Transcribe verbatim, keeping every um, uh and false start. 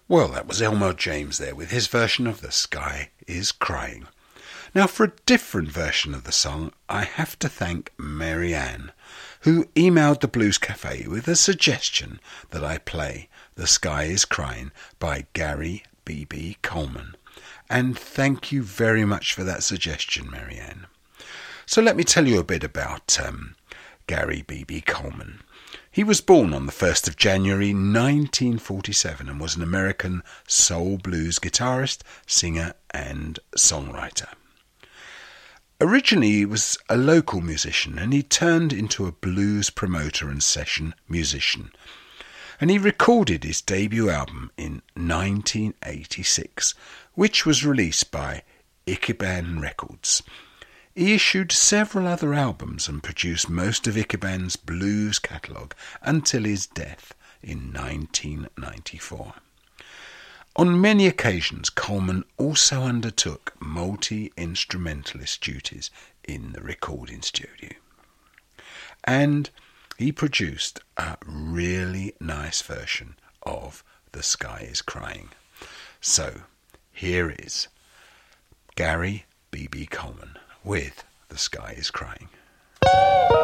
Well, that was Elmore James there with his version of The Sky is Crying. Now, for a different version of the song, I have to thank Mary Ann, who emailed the Blues Cafe with a suggestion that I play The Sky is Crying by Gary B B Coleman. And thank you very much for that suggestion, Mary Ann. So let me tell you a bit about um, Gary B B Coleman. He was born on the first of January nineteen forty-seven and was an American soul blues guitarist, singer and songwriter. Originally he was a local musician and he turned into a blues promoter and session musician. And he recorded his debut album in nineteen eighty-six, which was released by Ichiban Records. He issued several other albums and produced most of Ichiban's blues catalogue until his death in nineteen ninety-four. On many occasions, Coleman also undertook multi-instrumentalist duties in the recording studio. And he produced a really nice version of The Sky is Crying. So, here is Gary B B Coleman with The Sky is Crying.